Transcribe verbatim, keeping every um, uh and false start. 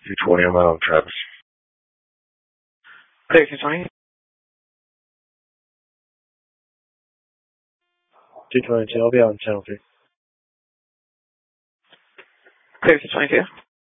two twenty on my own, Travis. Clear two twenty. two twenty-two, I'll be on channel three. Clear two twenty-two.